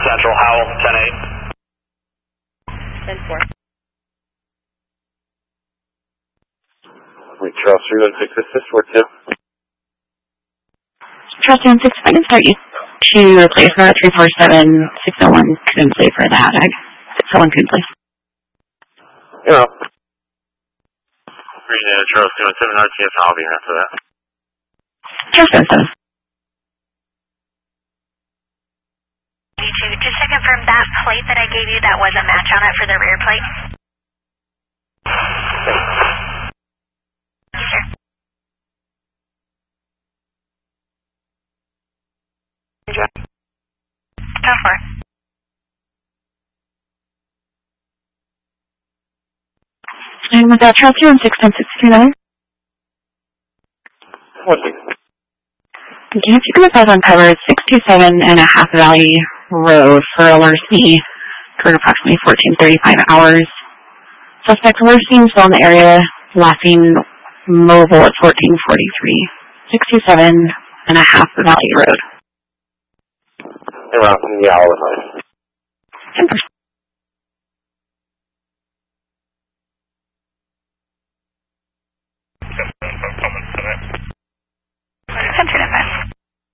Central, Howell, 10-8. 10-4. Charles 316 assist, what's up? Charles 316, if I can start you to replace for 347 601 couldn't play for that. 601 couldn't play. Yeah. Charles 217 RTS, I'll be here for that. Charles 217. Just to confirm, that plate that I gave you, that was a match on it for the rear plate? Yes, sir. Go for it. And with that, Charles 216 Okay, if you can advise on cover 627 and a half Valley Road for LRC for approximately 1435 hours. Suspect we're seeing still in the area, laughing mobile at 1443. 627 and a half Valley Road. Yeah, all the time. 10%.